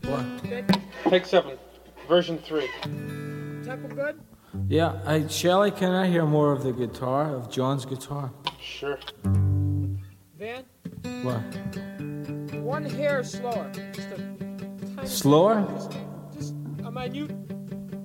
What? Take 7, version 3. Tempo good? Yeah, Shelley, can I hear more of the guitar, of John's guitar? Sure. Van, What? one hair slower. Just a tiny Slower? Just, I mean,